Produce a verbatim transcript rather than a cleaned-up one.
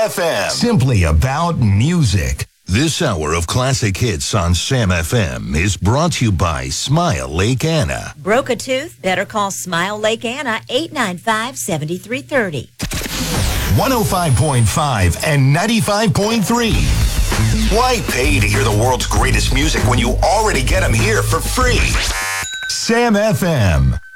F M. Simply about music. This hour of classic hits on Sam F M is brought to you by Smile Lake Anna. Broke a tooth? Better call Smile Lake Anna, eight nine five, seven three three zero. one oh five point five and ninety-five point three. Why pay to hear the world's greatest music when you already get them here for free? Sam F M.